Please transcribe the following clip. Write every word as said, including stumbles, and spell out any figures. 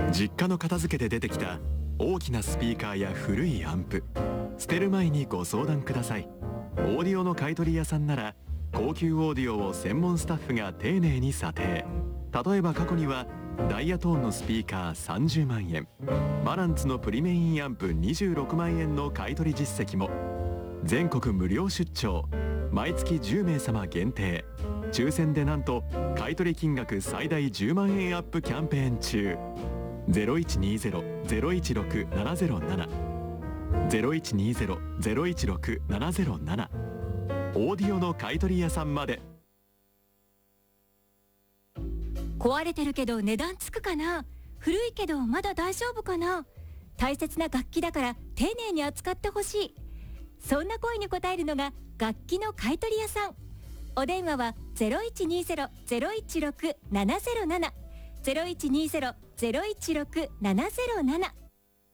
実家の片付けで出てきた大きなスピーカーや古いアンプ、捨てる前にご相談ください。オーディオの買取屋さんなら高級オーディオを専門スタッフが丁寧に査定。例えば過去にはダイヤトーンのスピーカーさんじゅうまんえん、バランツのプリメインアンプにじゅうろくまんえんの買取実績も。全国無料出張、毎月じゅうめい様限定、抽選でなんと買取金額最大じゅうまんえんアップキャンペーン中。 ゼロいちにゼロ ゼロいちろく ななゼロなな ゼロいちにゼロ ゼロいちろく ななゼロなな、オーディオの買取屋さんまで。 壊れてるけど値段つくかな、古いけどまだ大丈夫かな、大切な楽器だから丁寧に扱ってほしい、そんな声に応えるのが楽器の買取屋さん。お電話は ゼロいちにゼロ ゼロいちろく ななゼロなな ゼロいちにゼロ ゼロいちろく ななゼロなな